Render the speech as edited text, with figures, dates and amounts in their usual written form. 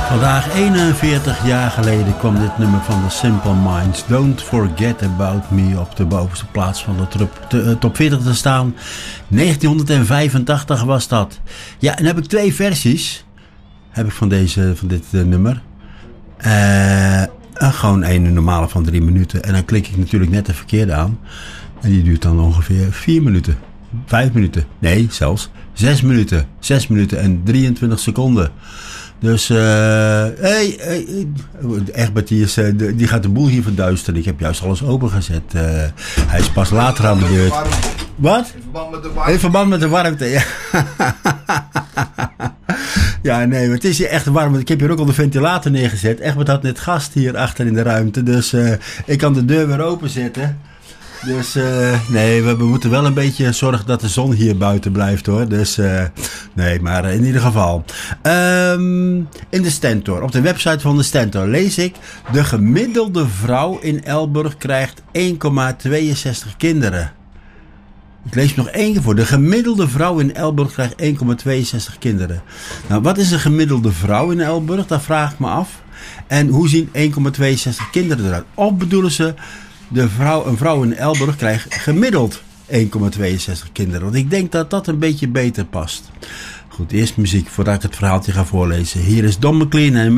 Vandaag 41 jaar geleden kwam dit nummer van The Simple Minds, Don't Forget About Me, op de bovenste plaats van de top 40 te staan. 1985 was dat. Ja, en dan heb ik twee versies van dit nummer. Gewoon een normale van 3 minuten. En dan klik ik natuurlijk net de verkeerde aan. En die duurt dan ongeveer 4 minuten. 5 minuten. Nee, zelfs 6 minuten. 6 minuten en 23 seconden. Dus, Egbert die gaat de boel hier verduisteren. Ik heb juist alles opengezet. Hij is pas later aan de beurt. Wat? In verband met de warmte. Ja. Ja, nee, het is hier echt warm. Ik heb hier ook al de ventilator neergezet. Egbert had net gast hier achter in de ruimte. Dus ik kan de deur weer openzetten. Dus nee, we moeten wel een beetje zorgen dat de zon hier buiten blijft, hoor. Dus nee, maar in ieder geval. In de Stentor, op de website van de Stentor lees ik: de gemiddelde vrouw in Elburg krijgt 1,62 kinderen. Ik lees nog 1 keer voor. De gemiddelde vrouw in Elburg krijgt 1,62 kinderen. Nou, wat is een gemiddelde vrouw in Elburg? Dat vraag ik me af. En hoe zien 1,62 kinderen eruit? Of bedoelen ze... Een vrouw in Elburg krijgt gemiddeld 1,62 kinderen. Want ik denk dat dat een beetje beter past. Goed, eerst muziek voordat ik het verhaaltje ga voorlezen. Hier is Don McLean en